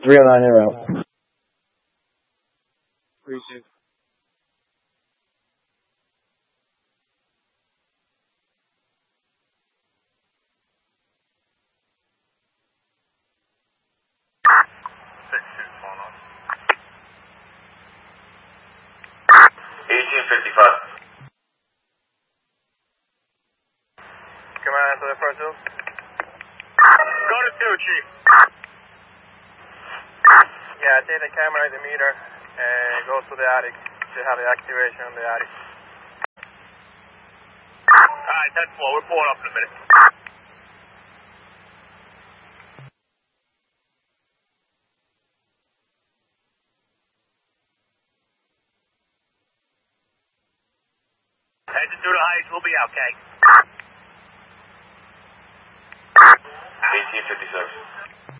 309 en route. Appreciate it. Command to the first hill. Go to 2, Chief. Yeah, take the camera in the meter and go to the attic to have the activation on the attic. Alright, 10-4, we're pulling up in a minute. Heading through the heights, we'll be out, okay? 1856.